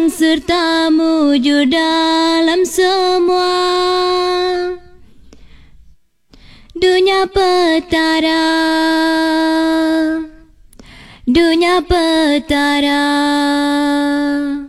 datang serta mujur dalam semua dunia petara, dunia petara.